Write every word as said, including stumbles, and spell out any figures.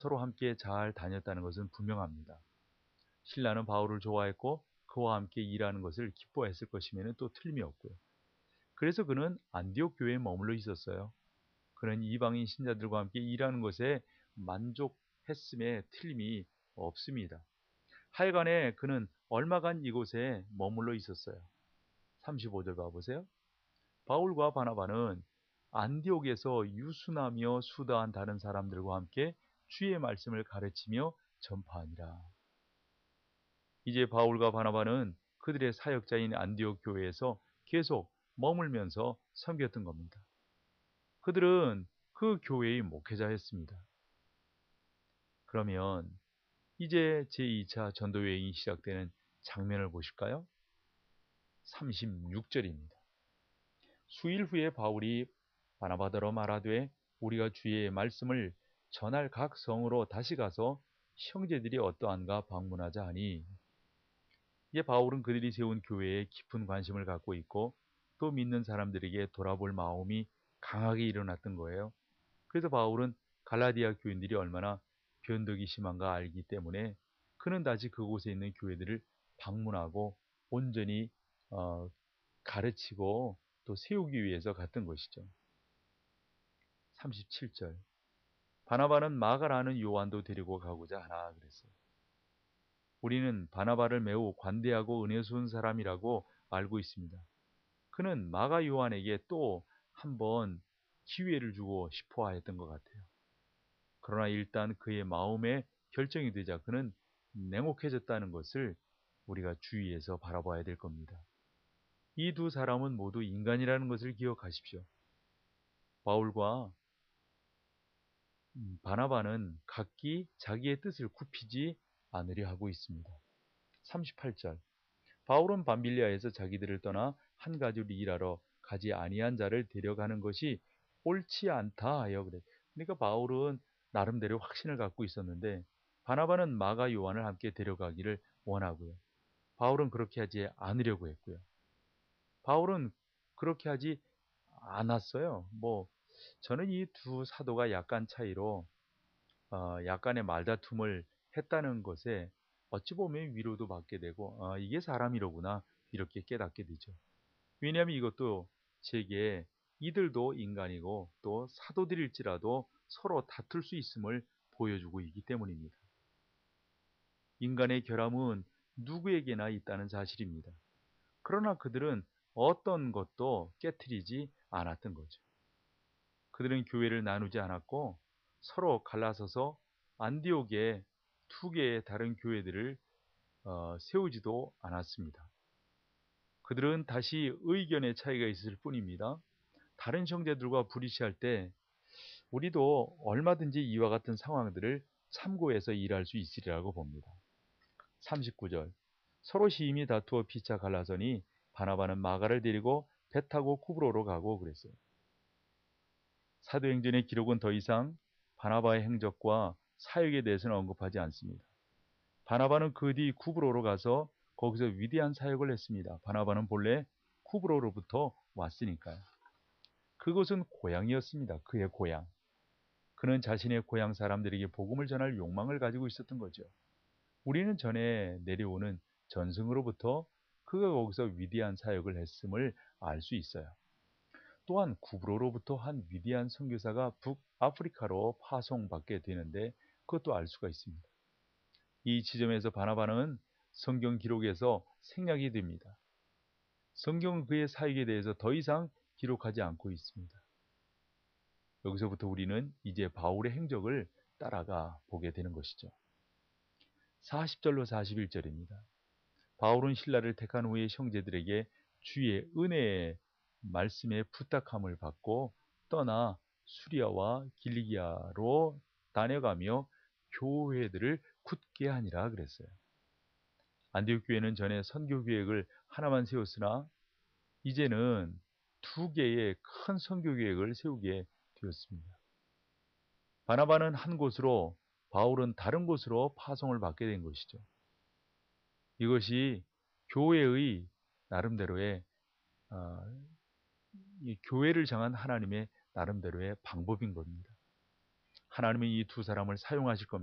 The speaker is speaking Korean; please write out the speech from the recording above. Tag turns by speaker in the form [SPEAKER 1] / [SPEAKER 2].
[SPEAKER 1] 서로 함께 잘 다녔다는 것은 분명합니다. 신라는 바울을 좋아했고 그와 함께 일하는 것을 기뻐했을 것이면 또 틀림이 없고요. 그래서 그는 안디옥 교회에 머물러 있었어요. 그는 이방인 신자들과 함께 일하는 것에 만족했음에 틀림이 없습니다. 하여간에 그는 얼마간 이곳에 머물러 있었어요. 삼십오 절 봐보세요. 바울과 바나바는 안디옥에서 유순하며 수다한 다른 사람들과 함께 주의 말씀을 가르치며 전파하니라. 이제 바울과 바나바는 그들의 사역자인 안디옥 교회에서 계속 머물면서 섬겼던 겁니다. 그들은 그 교회의 목회자였습니다. 그러면 이제 제이 차 전도 여행이 시작되는 장면을 보실까요? 삼십육 절입니다. 수일 후에 바울이 바나바더러 말하되 우리가 주의 말씀을 전할 각 성으로 다시 가서 형제들이 어떠한가 방문하자 하니, 이제 바울은 그들이 세운 교회에 깊은 관심을 갖고 있고 또 믿는 사람들에게 돌아볼 마음이 강하게 일어났던 거예요. 그래서 바울은 갈라디아 교인들이 얼마나 변덕이 심한가 알기 때문에 그는 다시 그곳에 있는 교회들을 방문하고 온전히 어, 가르치고 또 세우기 위해서 갔던 것이죠. 삼십칠 절. 바나바는 마가라는 요한도 데리고 가고자 하나 그랬어요. 우리는 바나바를 매우 관대하고 은혜스러운 사람이라고 알고 있습니다. 그는 마가 요한에게 또 한 번 기회를 주고 싶어 했던 것 같아요. 그러나 일단 그의 마음에 결정이 되자 그는 냉혹해졌다는 것을 우리가 주의해서 바라봐야 될 겁니다. 이 두 사람은 모두 인간이라는 것을 기억하십시오. 바울과 바나바는 각기 자기의 뜻을 굽히지 않으려 하고 있습니다. 삼십팔 절. 바울은 밤빌리아에서 자기들을 떠나 한 가지로 일하러 가지 아니한 자를 데려가는 것이 옳지 않다 하여 그래. 그러니까 바울은 나름대로 확신을 갖고 있었는데 바나바는 마가 요한을 함께 데려가기를 원하고요. 바울은 그렇게 하지 않으려고 했고요. 바울은 그렇게 하지 않았어요. 뭐 저는 이 두 사도가 약간 차이로 어, 약간의 말다툼을 했다는 것에 어찌 보면 위로도 받게 되고 어, 이게 사람이로구나 이렇게 깨닫게 되죠. 왜냐하면 이것도 제게 이들도 인간이고 또 사도들일지라도 서로 다툴 수 있음을 보여주고 있기 때문입니다. 인간의 결함은 누구에게나 있다는 사실입니다. 그러나 그들은 어떤 것도 깨트리지 않았던 거죠. 그들은 교회를 나누지 않았고 서로 갈라서서 안디옥에 두 개의 다른 교회들을 어, 세우지도 않았습니다. 그들은 다시 의견의 차이가 있을 뿐입니다. 다른 형제들과 불이시할 때 우리도 얼마든지 이와 같은 상황들을 참고해서 일할 수 있으리라고 봅니다. 삼십구 절. 서로 시임이 다투어 피차 갈라서니 바나바는 마가를 데리고 배 타고 쿠브로로 가고 그랬어요. 사도행전의 기록은 더 이상 바나바의 행적과 사역에 대해서는 언급하지 않습니다. 바나바는 그 뒤 쿠브로로 가서 거기서 위대한 사역을 했습니다. 바나바는 본래 쿠브로로부터 왔으니까요. 그곳은 고향이었습니다. 그의 고향. 그는 자신의 고향 사람들에게 복음을 전할 욕망을 가지고 있었던 거죠. 우리는 전에 내려오는 전승으로부터 그가 거기서 위대한 사역을 했음을 알 수 있어요. 또한 구브로로부터 한 위대한 선교사가 북아프리카로 파송받게 되는데 그것도 알 수가 있습니다. 이 지점에서 바나바는 성경 기록에서 생략이 됩니다. 성경은 그의 사역에 대해서 더 이상 기록하지 않고 있습니다. 여기서부터 우리는 이제 바울의 행적을 따라가 보게 되는 것이죠. 사십 절로 사십일 절입니다. 바울은 신라를 택한 후에 형제들에게 주의 은혜의 말씀에 부탁함을 받고 떠나 수리아와 길리기아로 다녀가며 교회들을 굳게 하니라 그랬어요. 안디옥 교회는 전에 선교 계획을 하나만 세웠으나 이제는 두 개의 큰 선교 계획을 세우게 되었습니다. 바나바는 한 곳으로, 바울은 다른 곳으로 파송을 받게 된 것이죠. 이것이 교회의 나름대로의 어, 이 교회를 정한 하나님의 나름대로의 방법인 겁니다. 하나님은 이 두 사람을 사용하실 겁니다.